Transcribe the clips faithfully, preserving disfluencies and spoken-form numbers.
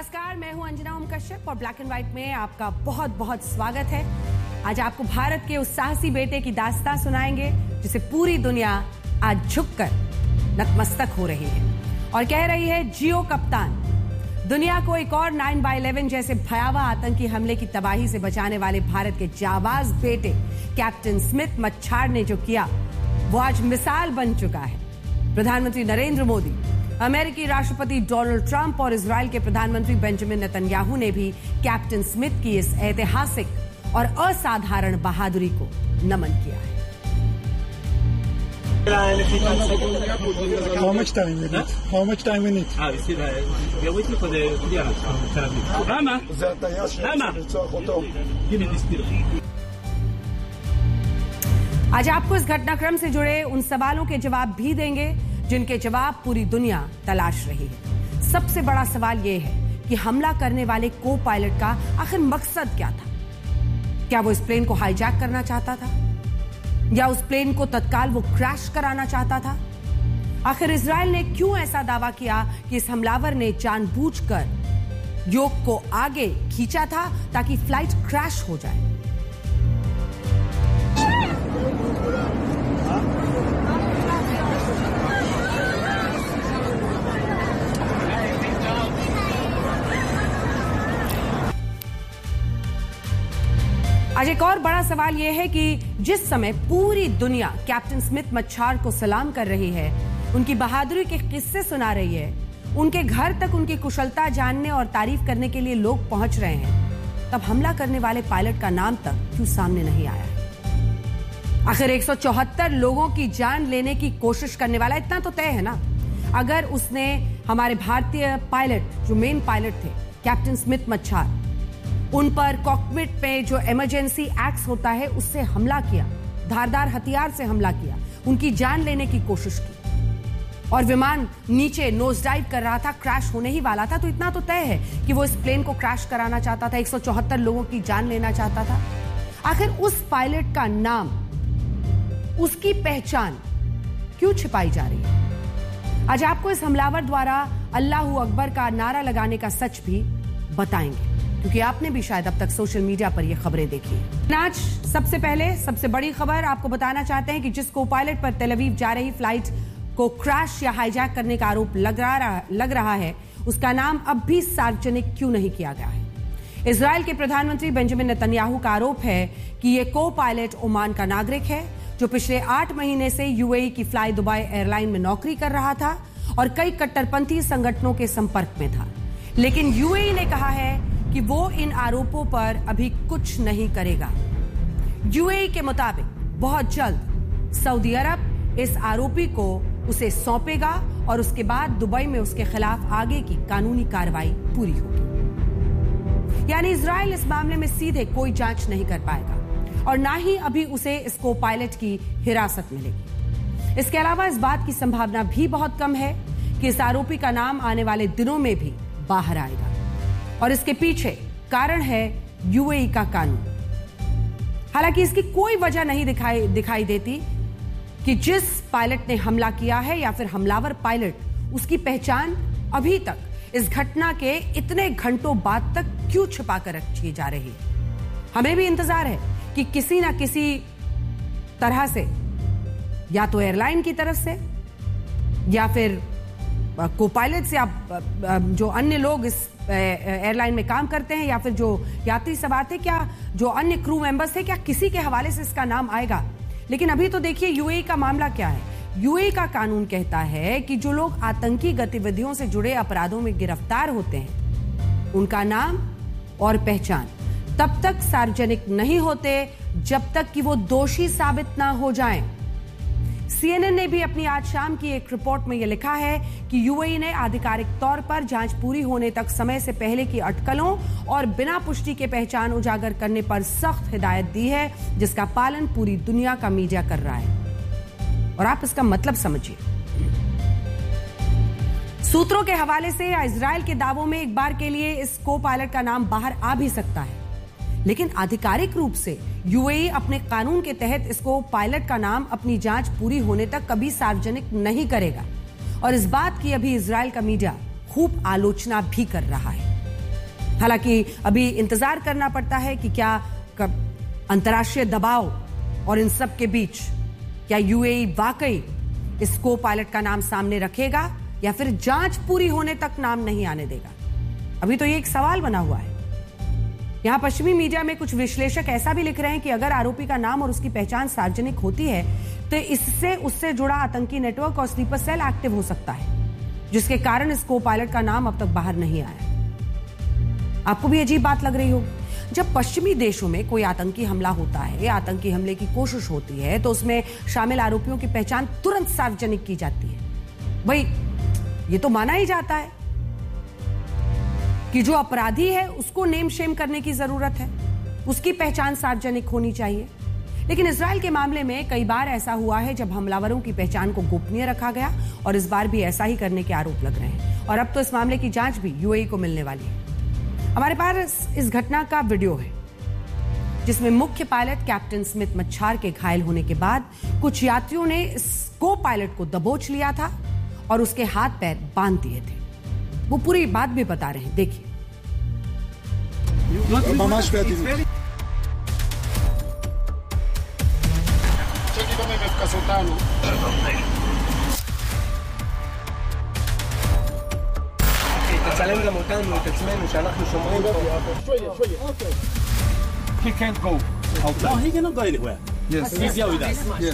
नमस्कार, मैं हूं अंजना ओम कश्यप और ब्लैक एंड व्हाइट में आपका बहुत बहुत स्वागत है। आज आपको भारत के उस साहसी बेटे की दास्तां सुनाएंगे जिसे पूरी दुनिया आज झुककर नतमस्तक हो रही है और कह रही है, जियो कप्तान। दुनिया को एक और नाइन बाई इलेवन जैसे भयावह आतंकी हमले की तबाही से बचाने वाले भारत के जाबाज बेटे कैप्टन स्मिथ मच्छार ने जो किया वो आज मिसाल बन चुका है। प्रधानमंत्री नरेंद्र मोदी, अमेरिकी राष्ट्रपति डोनाल्ड ट्रंप और इजराइल के प्रधानमंत्री बेंजामिन नेतन्याहू ने भी कैप्टन स्मिथ की इस ऐतिहासिक और असाधारण बहादुरी को नमन किया है। How much time we need? How much time we need? Ah, we still uh, we are waiting for the clearance from Tel Aviv. Rama, זה הטייס שצריך אותו. give me this pillow. आज आपको इस घटनाक्रम से जुड़े उन सवालों के जवाब भी देंगे जिनके जवाब पूरी दुनिया तलाश रही है। सबसे बड़ा सवाल यह है कि हमला करने वाले को पायलट का आखिर मकसद क्या था? क्या वो इस प्लेन को हाईजैक करना चाहता था या उस प्लेन को तत्काल वो क्रैश कराना चाहता था? आखिर इजराइल ने क्यों ऐसा दावा किया कि इस हमलावर ने जानबूझकर योग को आगे खींचा था ताकि फ्लाइट क्रैश हो जाए? आज एक और बड़ा सवाल यह है कि जिस समय पूरी दुनिया कैप्टन स्मिथ मच्छार को सलाम कर रही है, उनकी बहादुरी के किस्से सुना रही है, उनके घर तक उनकी कुशलता जानने और तारीफ करने के लिए लोग पहुंच रहे हैं, तब हमला करने वाले पायलट का नाम तक क्यों सामने नहीं आया है? आखिर एक सौ चौहत्तर लोगों की जान लेने की कोशिश करने वाला, इतना तो तय है ना, अगर उसने हमारे भारतीय पायलट जो मेन पायलट थे कैप्टन स्मिथ मच्छार, उन पर कॉकपिट पे जो इमरजेंसी एक्स होता है उससे हमला किया, धारदार हथियार से हमला किया, उनकी जान लेने की कोशिश की और विमान नीचे नोज डाइव कर रहा था, क्रैश होने ही वाला था, तो इतना तो तय है कि वो इस प्लेन को क्रैश कराना चाहता था, एक सौ चौहत्तर लोगों की जान लेना चाहता था। आखिर उस पायलट का नाम, उसकी पहचान क्यों छिपाई जा रही है? आज आपको इस हमलावर द्वारा अल्लाहू अकबर का नारा लगाने का सच भी बताएंगे, क्योंकि आपने भी शायद अब तक सोशल मीडिया पर ये खबरें देखी हैं। आज सबसे पहले सबसे बड़ी खबर आपको बताना चाहते हैं कि जिस को पायलट पर तेल अवीव जा रही फ्लाइट को क्रैश या हाईजैक करने का आरोप लग रहा लग रहा है, उसका नाम अब भी सार्वजनिक क्यों नहीं किया गया है? इजराइल के प्रधानमंत्री बेंजामिन नेतन्याहू का आरोप है कि ये को पायलट ओमान का नागरिक है जो पिछले आठ महीने से यूएई की फ्लाई दुबई एयरलाइन में नौकरी कर रहा था और कई कट्टरपंथी संगठनों के संपर्क में था। लेकिन यूएई ने कहा है कि वो इन आरोपों पर अभी कुछ नहीं करेगा। यूएई के मुताबिक बहुत जल्द सऊदी अरब इस आरोपी को उसे सौंपेगा और उसके बाद दुबई में उसके खिलाफ आगे की कानूनी कार्रवाई पूरी होगी। यानी इजराइल इस मामले में सीधे कोई जांच नहीं कर पाएगा और ना ही अभी उसे इस को पायलट की हिरासत मिलेगी। इसके अलावा इस बात की संभावना भी बहुत कम है कि इस आरोपी का नाम आने वाले दिनों में भी बाहर आएगा और इसके पीछे कारण है यूएई का कानून। हालांकि इसकी कोई वजह नहीं दिखाई दिखाई देती कि जिस पायलट ने हमला किया है या फिर हमलावर पायलट, उसकी पहचान अभी तक इस घटना के इतने घंटों बाद तक क्यों छिपा कर रखी जा रही है। हमें भी इंतजार है कि किसी ना किसी तरह से, या तो एयरलाइन की तरफ से या फिर को पायलट से, आप जो अन्य लोग इस एयरलाइन में काम करते हैं या फिर जो यात्री सवार थे, क्या जो अन्य क्रू मेंबर्स थे, क्या किसी के हवाले से इसका नाम आएगा? लेकिन अभी तो देखिए यूएई का मामला क्या है। यूएई का कानून कहता है कि जो लोग आतंकी गतिविधियों से जुड़े अपराधों में गिरफ्तार होते हैं, उनका नाम और पहचान तब तक सार्वजनिक नहीं होते जब तक कि वो दोषी साबित ना हो जाएं। सीएनएन ने भी अपनी आज शाम की एक रिपोर्ट में यह लिखा है कि यूएई ने आधिकारिक तौर पर जांच पूरी होने तक समय से पहले की अटकलों और बिना पुष्टि के पहचान उजागर करने पर सख्त हिदायत दी है, जिसका पालन पूरी दुनिया का मीडिया कर रहा है। और आप इसका मतलब समझिए। सूत्रों के हवाले से या इजराइल के दावों में एक बार के लिए इस को पायलट का नाम बाहर आ भी सकता है, लेकिन आधिकारिक रूप से यूएई अपने कानून के तहत इसको पायलट का नाम अपनी जांच पूरी होने तक कभी सार्वजनिक नहीं करेगा और इस बात की अभी इजराइल का मीडिया खूब आलोचना भी कर रहा है। हालांकि अभी इंतजार करना पड़ता है कि क्या अंतर्राष्ट्रीय दबाव और इन सब के बीच क्या यूएई वाकई इस को पायलट का नाम सामने रखेगा या फिर जांच पूरी होने तक नाम नहीं आने देगा। अभी तो ये एक सवाल बना हुआ है। यहां पश्चिमी मीडिया में कुछ विश्लेषक ऐसा भी लिख रहे हैं कि अगर आरोपी का नाम और उसकी पहचान सार्वजनिक होती है तो इससे उससे जुड़ा आतंकी नेटवर्क और स्लीपर सेल एक्टिव हो सकता है, जिसके कारण इस को पायलट का नाम अब तक बाहर नहीं आया। आपको भी अजीब बात लग रही होगी, जब पश्चिमी देशों में कोई आतंकी हमला होता है, आतंकी हमले की कोशिश होती है तो उसमें शामिल आरोपियों की पहचान तुरंत सार्वजनिक की जाती है। भाई ये तो माना ही जाता है कि जो अपराधी है उसको नेम शेम करने की जरूरत है, उसकी पहचान सार्वजनिक होनी चाहिए। लेकिन इजराइल के मामले में कई बार ऐसा हुआ है जब हमलावरों की पहचान को गोपनीय रखा गया और इस बार भी ऐसा ही करने के आरोप लग रहे हैं और अब तो इस मामले की जांच भी यूएई को मिलने वाली है। हमारे पास इस घटना का वीडियो है जिसमें मुख्य पायलट कैप्टन स्मिथ मच्छार के घायल होने के बाद कुछ यात्रियों ने इस को पायलट को दबोच लिया था और उसके हाथ पैर बांध दिए थे। वो पूरी बात भी बता रहे हैं, देखिए। תצלם גם אותנו, את עצמנו, שאנחנו שומרים פה. He can't go out. No, he cannot go anywhere. Yes. He's here with us. Yes.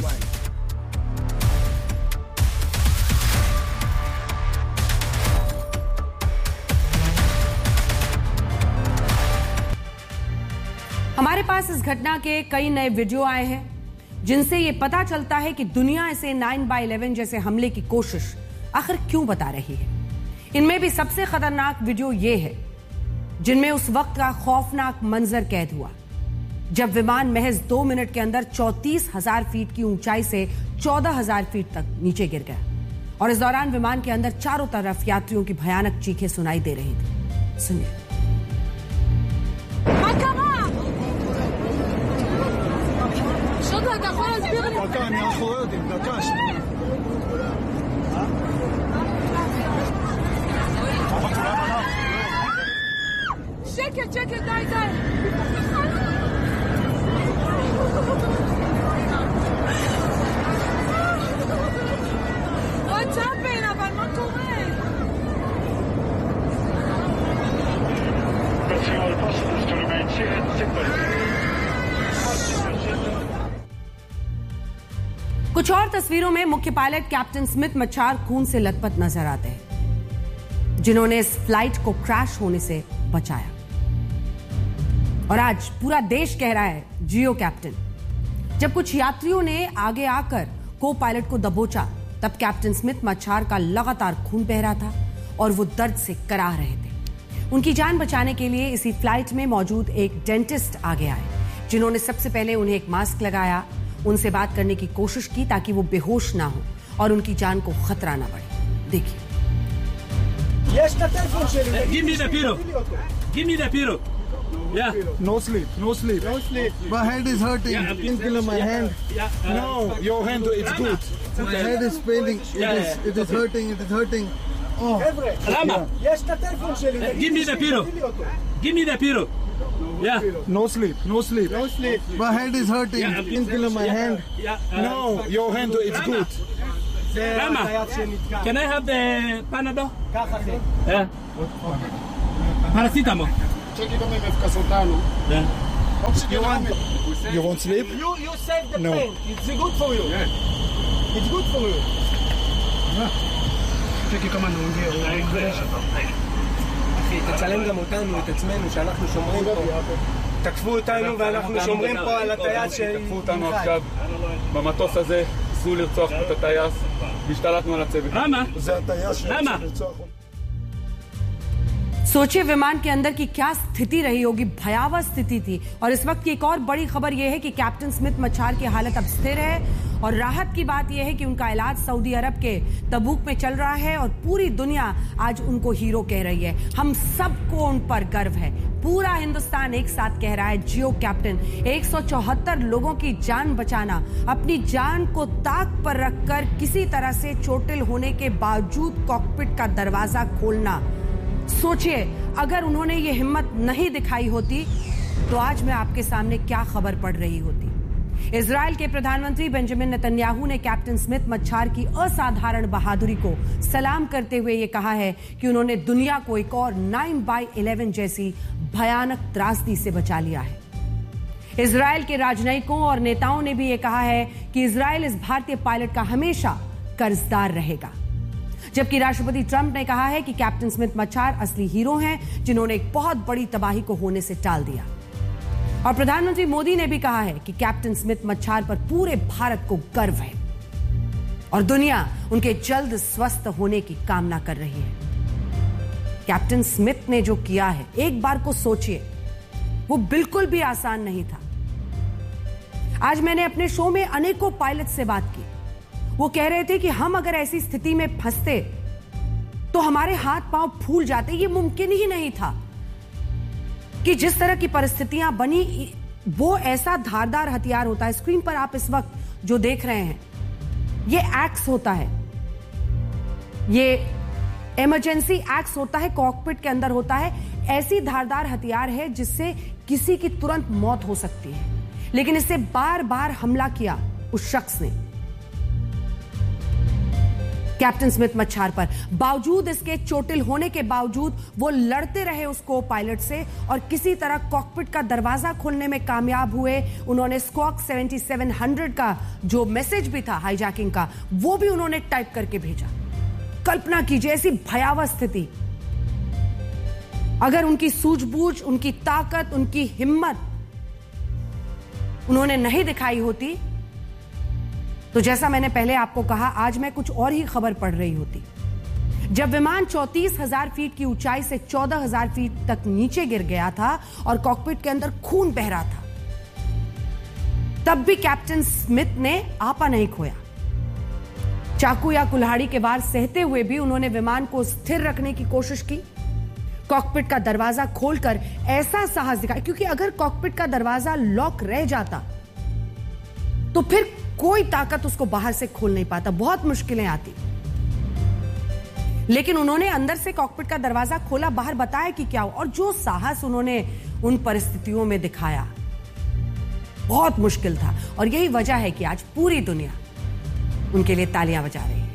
हमारे पास इस घटना के कई नए वीडियो आए हैं जिनसे ये पता चलता है कि दुनिया इसे नाइन बाई इलेवन जैसे हमले की कोशिश आखिर क्यों बता रही है। इनमें भी सबसे खतरनाक वीडियो ये है जिनमें उस वक्त का खौफनाक मंजर कैद हुआ जब विमान महज दो मिनट के अंदर चौंतीस हजार फीट की ऊंचाई से चौदह हजार फीट तक नीचे गिर गया और इस दौरान विमान के अंदर चारों तरफ यात्रियों की भयानक चीखें सुनाई दे रही थी। सुनिए। דקה, אני אנחנו לא יודעים, דקה שנייה. שקט, שקט, די, די. What's happening? אבל מה קורה? कुछ और तस्वीरों में मुख्य पायलट कैप्टन स्मिथ मच्छार खून से लथपथ नजर आते हैं जिन्होंने इस फ्लाइट को क्रैश होने से बचाया और आज पूरा देश कह रहा है जियो कैप्टन। जब कुछ यात्रियों ने आगे आकर को पायलट को दबोचा तब कैप्टन स्मिथ मच्छार का लगातार खून बह रहा था और वो दर्द से कराह रहे थे। उनकी जान बचाने के लिए इसी फ्लाइट में मौजूद एक डेंटिस्ट आगे आए जिन्होंने सबसे पहले उन्हें एक मास्क लगाया, उनसे बात करने की कोशिश की ताकि वो बेहोश ना हो और उनकी जान को खतरा ना बढ़े। देखिए। Give me the pillow. Give me the pillow. Yeah. No sleep, no sleep. No sleep. My head is hurting. Yeah, I'm Painkiller on my hand. Yeah. Uh, No, your hand is good. My head is paining. It Yeah, is, yeah. it is hurting. It is hurting. Oh. Lama. יש את הטלפון שלי. Give me the pillow. Give me the pillow. Yeah. No sleep, no sleep. No sleep. My head is hurting. Yeah, I'm Painkiller on my hand. Yeah. Uh, No, your hand is good. זה למה? הטייס שנתקע. Can I have the Panadol? קח אחי. Yeah. Paracetamol. Yeah. You want, you want sleep? You, you save the No. pain. It's good for you. It's good for you. אחי, תצלם גם אותנו, את עצמנו, שאנחנו שומרים פה. תקפו אותנו ואנחנו שומרים פה על הטייס תקפו אותנו עכשיו במטוס הזה, ניסו לרצוח פה את הטייס והשתלטנו על הצוות. למה? זה הטייס למה? שרוצה לרצוח אותו. सोचिए विमान के अंदर की क्या स्थिति रही होगी, भयावह स्थिति थी। और इस वक्त की एक और बड़ी खबर यह है कि कैप्टन स्मिथ मच्छार की हालत अब स्थिर है और राहत की बात यह है कि उनका इलाज सऊदी अरब के तबूक में चल रहा है और पूरी दुनिया आज उनको हीरो कह रही है। हम सबको उन पर गर्व है। पूरा हिंदुस्तान एक साथ कह रहा है जियो कैप्टन। एक सौ चौहत्तर लोगों की जान बचाना, अपनी जान को ताक पर रखकर किसी तरह से चोटिल होने के बावजूद कॉकपिट का दरवाजा खोलना। सोचिए अगर उन्होंने ये हिम्मत नहीं दिखाई होती तो आज मैं आपके सामने क्या खबर पड़ रही होती। इजराइल के प्रधानमंत्री बेंजामिन नेतन्याहू ने कैप्टन स्मिथ मच्छार की असाधारण बहादुरी को सलाम करते हुए यह कहा है कि उन्होंने दुनिया को एक और नाइन बाई इलेवन जैसी भयानक त्रासदी से बचा लिया है। इजराइल के राजनयिकों और नेताओं ने भी यह कहा है कि इजराइल इस भारतीय पायलट का हमेशा कर्जदार रहेगा, जबकि राष्ट्रपति ट्रंप ने कहा है कि कैप्टन स्मिथ मच्छार असली हीरो हैं जिन्होंने एक बहुत बड़ी तबाही को होने से टाल दिया। और प्रधानमंत्री मोदी ने भी कहा है कि कैप्टन स्मिथ मच्छार पर पूरे भारत को गर्व है और दुनिया उनके जल्द स्वस्थ होने की कामना कर रही है। कैप्टन स्मिथ ने जो किया है, एक बार को सोचिए, वो बिल्कुल भी आसान नहीं था। आज मैंने अपने शो में अनेकों पायलट से बात की। वो कह रहे थे कि हम अगर ऐसी स्थिति में फंसते तो हमारे हाथ पांव फूल जाते। ये मुमकिन ही नहीं था कि जिस तरह की परिस्थितियां बनी, वो ऐसा धारदार हथियार होता है। स्क्रीन पर आप इस वक्त जो देख रहे हैं, ये एक्स होता है, ये इमरजेंसी एक्स होता है, कॉकपिट के अंदर होता है। ऐसी धारदार हथियार है जिससे किसी की तुरंत मौत हो सकती है, लेकिन इससे बार बार हमला किया उस शख्स ने, कैप्टन स्मिथ मच्छार पर। बावजूद इसके चोटिल होने के बावजूद वो लड़ते रहे उस को पायलट से और किसी तरह कॉकपिट का दरवाजा खोलने में कामयाब हुए। उन्होंने स्क्वॉक सेवेंटी सेवन हंड्रेड का जो मैसेज भी था हाईजैकिंग का, वो भी उन्होंने टाइप करके भेजा। कल्पना कीजिए ऐसी भयावह स्थिति। अगर उनकी सूझबूझ, उनकी ताकत, उनकी हिम्मत उन्होंने नहीं दिखाई होती तो जैसा मैंने पहले आपको कहा, आज मैं कुछ और ही खबर पढ़ रही होती। जब विमान चौंतीस हजार फीट की ऊंचाई से चौदह हजार फीट तक नीचे गिर गया था और कॉकपिट के अंदर खून बह रहा था, तब भी कैप्टन स्मिथ ने आपा नहीं खोया। चाकू या कुल्हाड़ी के वार सहते हुए भी उन्होंने विमान को स्थिर रखने की कोशिश की, कॉकपिट का दरवाजा खोलकर ऐसा साहस दिखाया, क्योंकि अगर कॉकपिट का दरवाजा लॉक रह जाता तो फिर कोई ताकत उसको बाहर से खोल नहीं पाता, बहुत मुश्किलें आती। लेकिन उन्होंने अंदर से कॉकपिट का दरवाजा खोला, बाहर बताया कि क्या हो, और जो साहस उन्होंने उन परिस्थितियों में दिखाया बहुत मुश्किल था। और यही वजह है कि आज पूरी दुनिया उनके लिए तालियां बजा रही है।